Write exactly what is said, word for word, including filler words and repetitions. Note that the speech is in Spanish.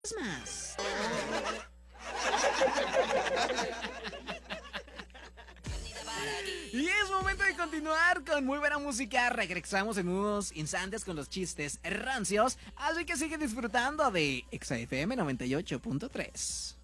más. Y es momento de continuar con muy buena música. Regresamos en unos instantes con los chistes rancios. Así que sigue disfrutando de Exa F M noventa y ocho punto tres.